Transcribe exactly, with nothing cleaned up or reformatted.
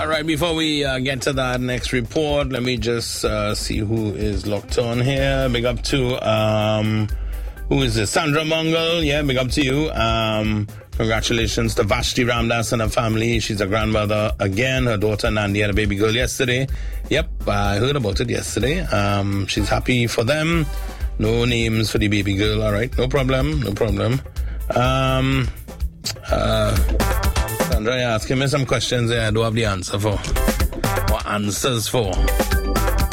right, before we uh, get to that next report, let me just uh, see who is locked on here. Big up to, um, who is this? Sandra Mongol. Yeah, big up to you. Um, congratulations to Vashti Ramdas and her family. She's a grandmother again. Her daughter Nandi had a baby girl yesterday. Yep, I heard about it yesterday. Um, she's happy for them. No names for the baby girl. All right, no problem, no problem. Um, uh... Sandra, you're asking me some questions there I don't have the answer for. Or answers for.